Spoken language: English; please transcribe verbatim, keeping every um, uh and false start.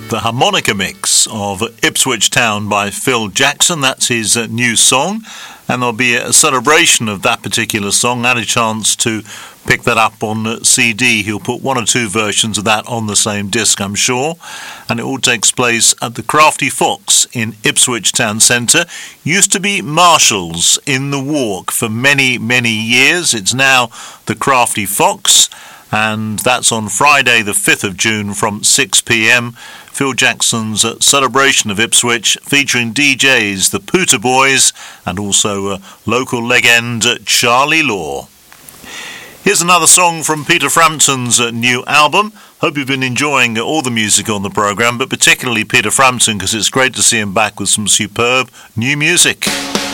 The harmonica mix of Ipswich Town by Phil Jackson. That's his uh, new song, and there'll be a celebration of that particular song. I had a chance to pick that up on uh, C D. He'll put one or two versions of that on the same disc, I'm sure, and it all takes place at the Crafty Fox in Ipswich Town Centre. Used to be Marshall's in the Walk for many, many years. It's now the Crafty Fox, and that's on Friday the fifth of June from six p m. Phil Jackson's uh, celebration of Ipswich, featuring D Js the Pooter Boys and also uh, local legend uh, Charlie Law. Here's another song from Peter Frampton's uh, new album. Hope you've been enjoying uh, all the music on the programme, but particularly Peter Frampton, because it's great to see him back with some superb new music.